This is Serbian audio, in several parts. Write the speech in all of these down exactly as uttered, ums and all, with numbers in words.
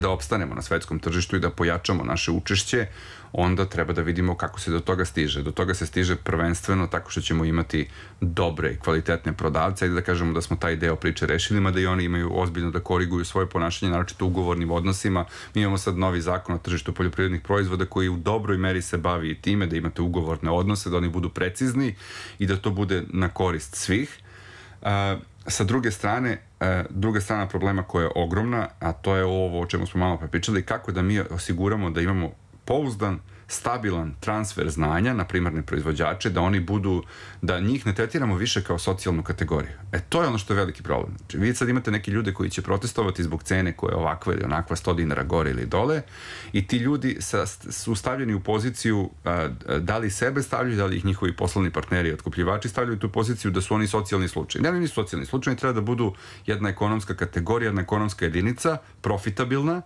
da opstanemo na svetskom tržištu i da pojačamo naše učešće, onda treba da vidimo kako se do toga stiže. Do toga se stiže prvenstveno tako što ćemo imati dobre i kvalitetne prodavce i da kažemo da smo taj deo priče rešili, mada i oni imaju ozbiljno da koriguju svoje ponašanje, naročito u ugovornim odnosima. Mi imamo sad novi zakon o tržištu poljoprivrednih proizvoda koji u dobroj meri se bavi i time da imate ugovorne odnose, da oni budu precizni i da to bude na korist svih. Sa druge strane, druga strana problema koja je ogromna, a to je ovo o čemu smo malo prepričali, kako da mi osiguramo da imamo pouzdan, stabilan transfer znanja na primarne proizvođače, da oni budu, da njih ne tretiramo više kao socijalnu kategoriju. E, to je ono što je veliki problem. Znači, vi sad imate neki ljude koji će protestovati zbog cene koja je ovakva ili onakva sto dinara gore ili dole i ti ljudi sa, su stavljeni u poziciju a, da li sebe stavljaju, da li ih njihovi poslovni partneri i otkupljivači stavljaju u tu poziciju da su oni socijalni slučaj. Ne, nisu socijalni slučaj, treba da budu jedna ekonomska kategorija, jedna ekonomska jedinica, profitabilna,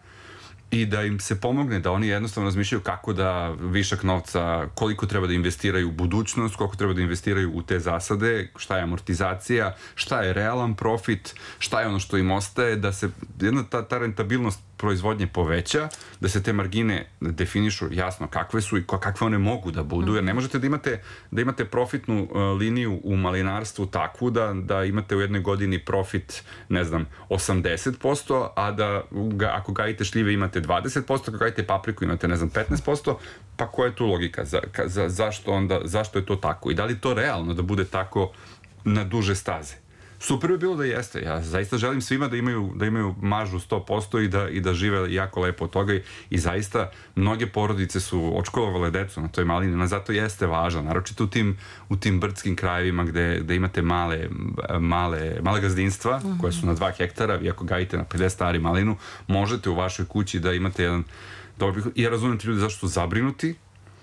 i da im se pomogne, da oni jednostavno razmišljaju kako da višak novca, koliko treba da investiraju u budućnost, koliko treba da investiraju u te zasade, šta je amortizacija, šta je realan profit, šta je ono što im ostaje, da se jedna ta, ta rentabilnost proizvodnje poveća, da se te margine definišu jasno kakve su i kakve one mogu da budu, jer ne možete da imate, da imate profitnu uh, liniju u malinarstvu takvu da, da imate u jednoj godini profit, ne znam, osamdeset posto, a da ga, ako gajite šljive imate dvadeset posto, ako gajite papriku imate, ne znam, petnaest posto, pa koja je tu logika? Za, za, zašto, onda, zašto je to tako? I da li to realno da bude tako na duže staze? Super bi bilo da jeste. Ja zaista želim svima da imaju, da imaju maržu sto posto i da, i da žive jako lepo od toga i, i zaista mnoge porodice su odškolovale decu na toj malini, na zato jeste važno, naročito u tim, u tim brdskim krajevima gde, gde imate male, male, male gazdinstva uh-huh. koje su na dva hektara, vi ako gajite na pedeset ari malinu, možete u vašoj kući da imate jedan dobar prihod. I ja razumijem ti ljudi zašto su zabrinuti,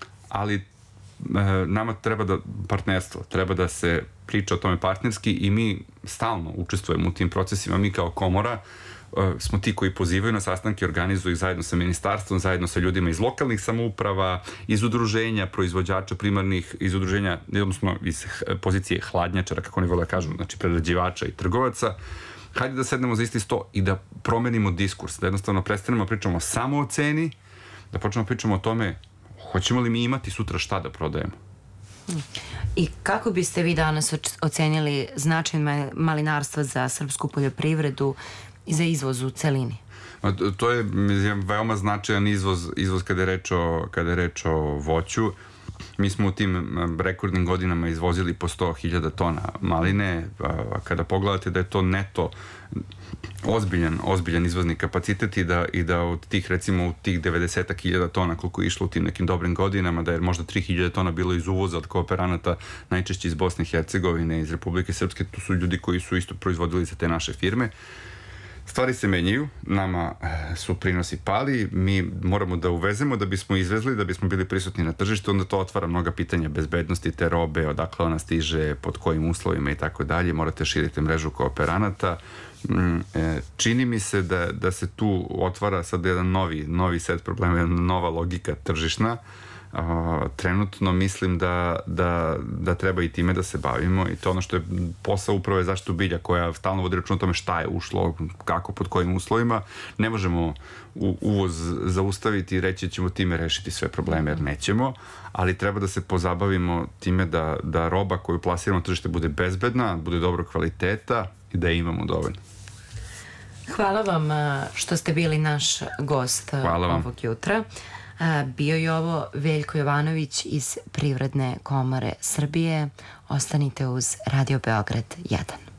ali nama treba da partnerstvo, treba da se priča o tome partnerski i mi stalno učestvujemo u tim procesima. Mi kao komora smo ti koji pozivaju na sastanke, organizuju ih zajedno sa ministarstvom, zajedno sa ljudima iz lokalnih samouprava, iz udruženja proizvođača primarnih, iz udruženja, odnosno iz pozicije hladnjačara, kako oni vole da kažu, znači prerađivača i trgovaca. Hajde da sednemo za isti sto i da promenimo diskurs, da jednostavno prestanemo pričamo samo o ceni, da počnemo pričamo o tome hoćemo li mi imati sutra šta da prodajemo. I kako biste vi danas ocenili značaj malinarstva za srpsku poljoprivredu i za izvoz u celini? To je veoma značajan izvoz, izvoz kada je reč o, kada je reč o voću. Mi smo u tim rekordnim godinama izvozili po sto hiljada tona maline. Kada pogledate da je to neto ozbiljan, ozbiljan izvozni kapacitet i da, i da od tih, recimo, u tih devedeset hiljada tona koliko je išlo u tim nekim dobrim godinama, da je možda tri hiljade tona bilo iz uvoza od kooperanata, najčešće iz Bosne i Hercegovine, iz Republike Srpske, tu su ljudi koji su isto proizvodili za te naše firme. Stvari se menjaju, nama su prinosi pali, mi moramo da uvezemo da bismo izvezli, da bismo bili prisutni na tržištu, onda to otvara mnoga pitanja bezbednosti te robe, odakle ona stiže, pod kojim uslovima i tako dalje, morate širiti mrežu kooperanata. Čini mi se da, da se tu otvara sad jedan novi, novi set problema, jedna nova logika tržišna. Uh, trenutno mislim da, da, da treba i time da se bavimo i to ono što je posao uprave zaštitu bilja koja stalno vodi račun o tome šta je ušlo, kako, pod kojim uslovima. Ne možemo u, uvoz zaustaviti i reći ćemo time rešiti sve probleme jer nećemo, ali treba da se pozabavimo time da, da roba koju plasiramo na tržište bude bezbedna, bude dobro kvaliteta i da je imamo dovoljno. Hvala vam što ste bili naš gost ovog jutra. Bio je ovo Veljko Jovanović iz Privredne komore Srbije. Ostanite uz Radio Beograd jedan.